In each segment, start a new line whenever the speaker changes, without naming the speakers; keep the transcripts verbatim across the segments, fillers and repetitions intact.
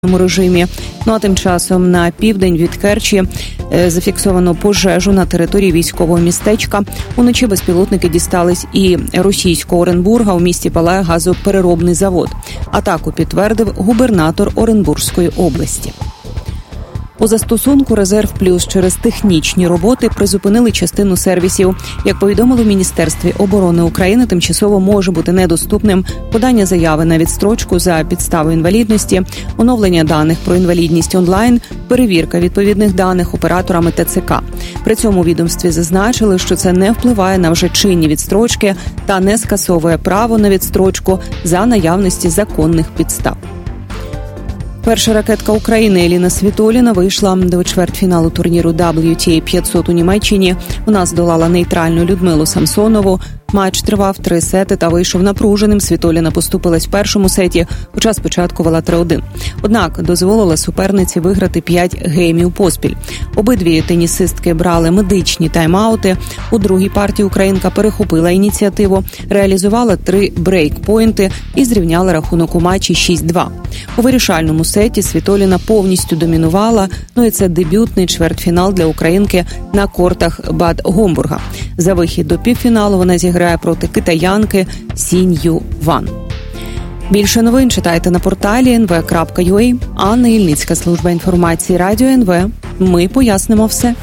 режимі. Ну а тим часом на південь від Керчі е, зафіксовано пожежу на території військового містечка. Уночі безпілотники дістались і російського Оренбурга. У місті палає газопереробний завод. Атаку підтвердив губернатор Оренбурзької області. У застосунку «Резерв Плюс» через технічні роботи призупинили частину сервісів. Як повідомили в Міністерстві оборони України, тимчасово може бути недоступним подання заяви на відстрочку за підставою інвалідності, оновлення даних про інвалідність онлайн, перевірка відповідних даних операторами Те Це Ка. При цьому у відомстві зазначили, що це не впливає на вже чинні відстрочки та не скасовує право на відстрочку за наявності законних підстав. Перша ракетка України Еліна Світоліна вийшла до чвертьфіналу турніру дабл ю ті ей п'ятсот у Німеччині. Вона здолала нейтральну Людмилу Самсонову. Матч тривав три сети та вийшов напруженим. Світоліна поступилась в першому сеті, хоча спочатку вела три один. Однак дозволила суперниці виграти п'ять геймів поспіль. Обидві тенісистки брали медичні тайм-аути. У другій партії українка перехопила ініціативу, реалізувала три брейк-пойнти і зрівняла рахунок у матчі шість два. У вирішальному сеті Світоліна повністю домінувала, ну і це дебютний чвертьфінал для українки на кортах Бад Гомбурга. За вихід до півфіналу вона зіграє проти китаянки Сінь Ю Ван. Більше новин читайте на порталі ен ве крапка ю а. Анна Ільницька, служба інформації Радіо ен ве. Ми пояснимо все.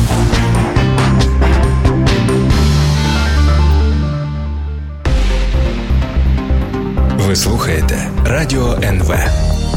Ви слухаєте Радіо ен ве.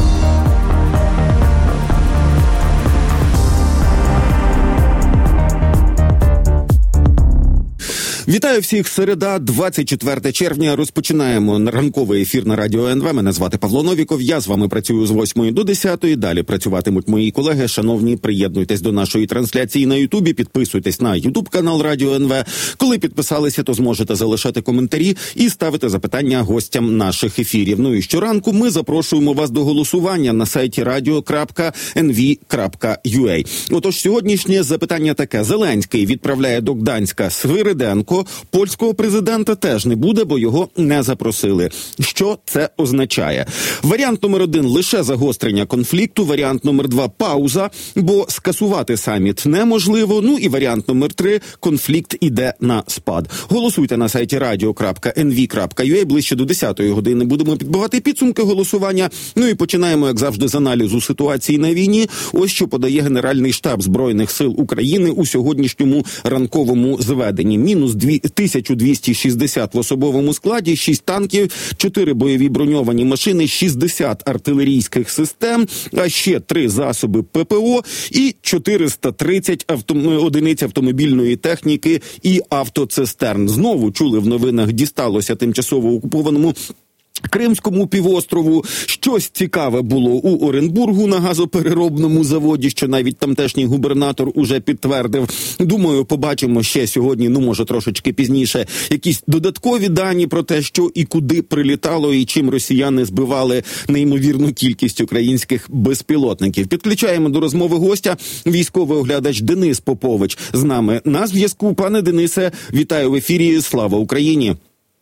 Вітаю всіх, середа, двадцять четверте червня. Розпочинаємо ранковий ефір на Радіо ен ве. Мене звати Павло Новіков. Я з вами працюю з восьмої до десятої. Далі працюватимуть мої колеги. Шановні, приєднуйтесь до нашої трансляції на Ютубі. Підписуйтесь на Ютуб-канал Радіо ен ве. Коли підписалися, то зможете залишати коментарі і ставити запитання гостям наших ефірів. Ну і щоранку ми запрошуємо вас до голосування на сайті радіо крапка ен ве крапка ю а. Отож, сьогоднішнє запитання таке. Зеленський відправляє до Гданська Свириденко. Польського президента теж не буде, бо його не запросили. Що це означає? Варіант номер один – лише загострення конфлікту. Варіант номер два – пауза, бо скасувати саміт неможливо. Ну і варіант номер три – конфлікт іде на спад. Голосуйте на сайті радіо крапка ен ве крапка ю а. Ближче до десятої години будемо підбивати підсумки голосування. Ну і починаємо, як завжди, з аналізу ситуації на війні. Ось що подає Генеральний штаб Збройних сил України у сьогоднішньому ранковому зведенні. Мінус тисяча двісті шістдесят в особовому складі, шість танків, чотири бойові броньовані машини, шістдесят артилерійських систем, а ще три засоби Пе Пе О і чотириста тридцять авто... одиниць автомобільної техніки і автоцистерн. Знову чули в новинах, дісталося тимчасово окупованому Кримському півострову. Щось цікаве було у Оренбургу на газопереробному заводі, що навіть тамтешній губернатор уже підтвердив. Думаю, побачимо ще сьогодні, ну може трошечки пізніше, якісь додаткові дані про те, що і куди прилітало, і чим росіяни збивали неймовірну кількість українських безпілотників. Підключаємо до розмови гостя, військовий оглядач Денис Попович з нами на зв'язку. Пане Денисе, вітаю в ефірі. Слава Україні!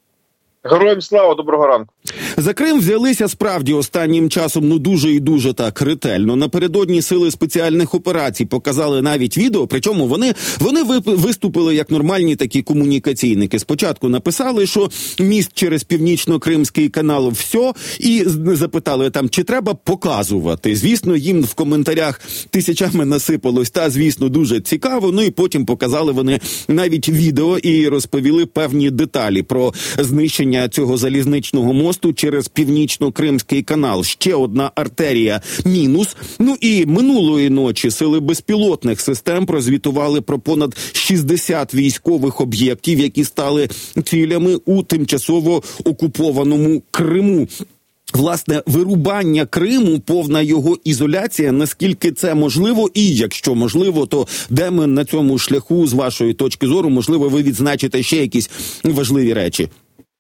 Героям слава, доброго ранку.
За Крим взялися справді останнім часом, ну дуже і дуже так ретельно. Напередодні сили спеціальних операцій показали навіть відео, причому вони, вони виступили як нормальні такі комунікаційники. Спочатку написали, що міст через Північно-Кримський канал все, і запитали там, чи треба показувати. Звісно, їм в коментарях тисячами насипалось, та, звісно, дуже цікаво. Ну і потім показали вони навіть відео і розповіли певні деталі про знищення цього залізничного мосту через Північно-Кримський канал. Ще одна артерія мінус. Ну і минулої ночі сили безпілотних систем прозвітували про понад шістдесят військових об'єктів, які стали цілями у тимчасово окупованому Криму. Власне, вирубання Криму, повна його ізоляція, наскільки це можливо, і якщо можливо, то де ми на цьому шляху, з вашої точки зору, можливо, ви відзначите ще якісь важливі речі?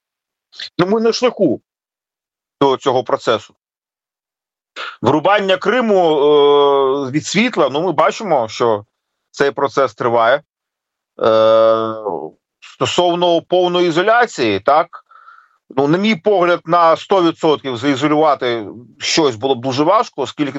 Ну, ми на шляху до цього процесу. Вирубання Криму е- від світла, ну, ми бачимо, що цей процес триває. Е- стосовно повної ізоляції, так, Ну, на мій погляд, на сто відсотків заізолювати щось було б дуже важко, оскільки